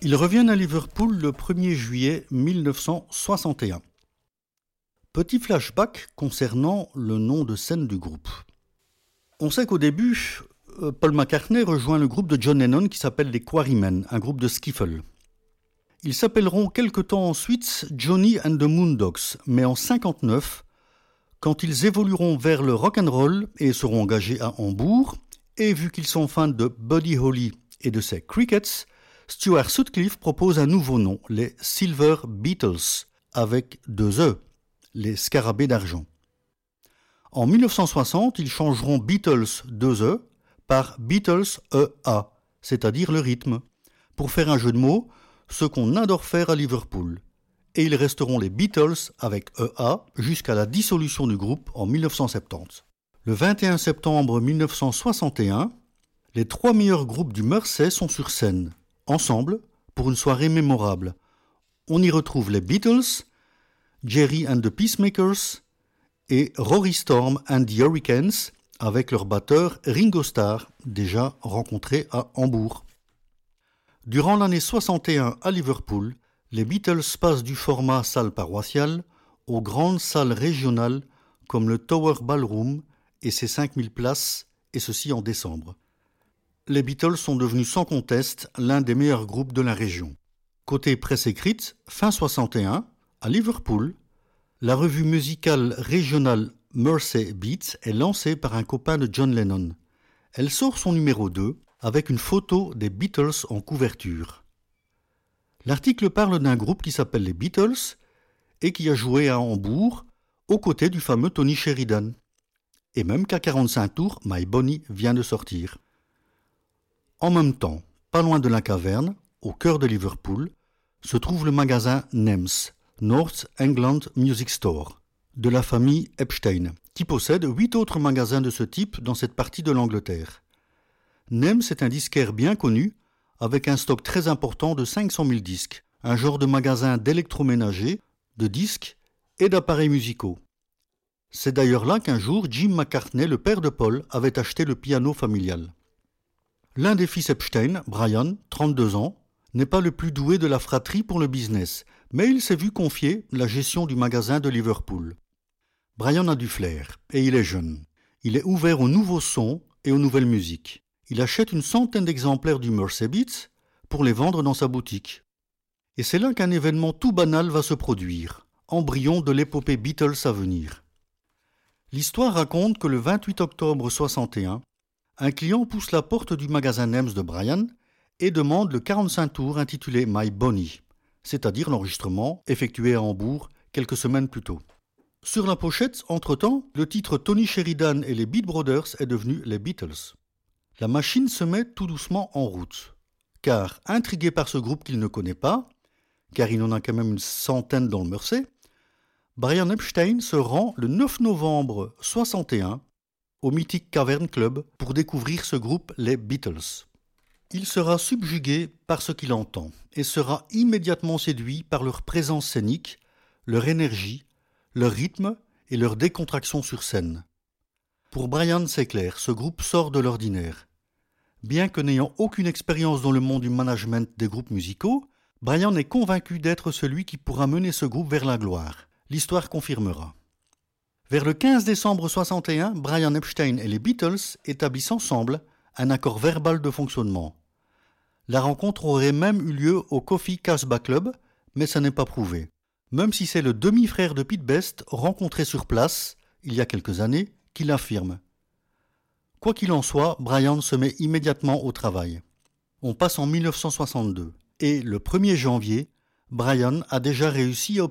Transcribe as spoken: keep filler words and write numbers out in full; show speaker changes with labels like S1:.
S1: Ils reviennent à Liverpool le premier juillet mille neuf cent soixante et un. Petit flashback concernant le nom de scène du groupe. On sait qu'au début, Paul McCartney rejoint le groupe de John Lennon qui s'appelle les Quarrymen, un groupe de skiffle. Ils s'appelleront quelque temps ensuite Johnny and the Moondogs, mais en cinquante-neuf, quand ils évolueront vers le rock'n'roll et seront engagés à Hambourg, et vu qu'ils sont fans de Buddy Holly et de ses Crickets, Stuart Sutcliffe propose un nouveau nom, les Silver Beatles, avec deux E, les Scarabées d'argent. En mille neuf cent soixante, ils changeront Beatles deux E par Beatles E A, c'est-à-dire le rythme, pour faire un jeu de mots, ce qu'on adore faire à Liverpool. Et ils resteront les Beatles avec E A jusqu'à la dissolution du groupe en mille neuf cent soixante-dix. Le vingt et un septembre mille neuf cent soixante et un, les trois meilleurs groupes du Mersey sont sur scène, ensemble, pour une soirée mémorable. On y retrouve les Beatles, Jerry and the Peacemakers et Rory Storm and the Hurricanes avec leur batteur Ringo Starr, déjà rencontré à Hambourg. Durant l'année soixante et un à Liverpool, les Beatles passent du format salle paroissiale aux grandes salles régionales comme le Tower Ballroom et ses cinq mille places, et ceci en décembre. Les Beatles sont devenus sans conteste l'un des meilleurs groupes de la région. Côté presse écrite, fin soixante et un, à Liverpool, la revue musicale régionale Mersey Beats est lancée par un copain de John Lennon. Elle sort son numéro deux avec une photo des Beatles en couverture. L'article parle d'un groupe qui s'appelle les Beatles et qui a joué à Hambourg aux côtés du fameux Tony Sheridan. Et même qu'à quarante-cinq tours, My Bonnie vient de sortir. En même temps, pas loin de la caverne, au cœur de Liverpool, se trouve le magasin N E M S, North England Music Store, de la famille Epstein, qui possède huit autres magasins de ce type dans cette partie de l'Angleterre. N E M S est un disquaire bien connu, avec un stock très important de cinq cent mille disques, un genre de magasin d'électroménager, de disques et d'appareils musicaux. C'est d'ailleurs là qu'un jour Jim McCartney, le père de Paul, avait acheté le piano familial. L'un des fils Epstein, Brian, trente-deux ans, n'est pas le plus doué de la fratrie pour le business, mais il s'est vu confier la gestion du magasin de Liverpool. Brian a du flair, et il est jeune. Il est ouvert aux nouveaux sons et aux nouvelles musiques. Il achète une centaine d'exemplaires du Mersey Beats pour les vendre dans sa boutique. Et c'est là qu'un événement tout banal va se produire, embryon de l'épopée Beatles à venir. L'histoire raconte que le vingt-huit octobre soixante et un, un client pousse la porte du magasin N E M S de Brian et demande le quarante-cinq tours intitulé My Bonnie, c'est-à-dire l'enregistrement effectué à Hambourg quelques semaines plus tôt. Sur la pochette, entre-temps, le titre Tony Sheridan et les Beat Brothers est devenu les Beatles. La machine se met tout doucement en route, car intrigué par ce groupe qu'il ne connaît pas, car il en a quand même une centaine dans le Mersey, Brian Epstein se rend le neuf novembre soixante et un au mythique Cavern Club pour découvrir ce groupe, les Beatles. Il sera subjugué par ce qu'il entend et sera immédiatement séduit par leur présence scénique, leur énergie, leur rythme et leur décontraction sur scène. Pour Brian, c'est clair, ce groupe sort de l'ordinaire. Bien que n'ayant aucune expérience dans le monde du management des groupes musicaux, Brian est convaincu d'être celui qui pourra mener ce groupe vers la gloire. L'histoire confirmera. Vers le quinze décembre soixante et un, Brian Epstein et les Beatles établissent ensemble un accord verbal de fonctionnement. La rencontre aurait même eu lieu au Coffee Casbah Club, mais ça n'est pas prouvé. Même si c'est le demi-frère de Pete Best, rencontré sur place, il y a quelques années, qui l'affirme. Quoi qu'il en soit, Brian se met immédiatement au travail. On passe en mille neuf cent soixante-deux, et le premier janvier, Brian a déjà réussi à